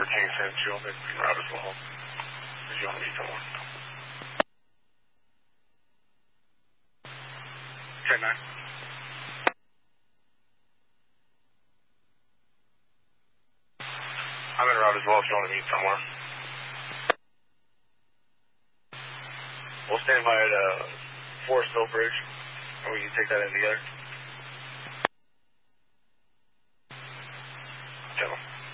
Kingston, you want me to route as well? Did you want to meet someone? 10-9. I'm in route as well if you want to meet somewhere. We'll stand by at Forest Hill Bridge, and we can take that in together. Tell them.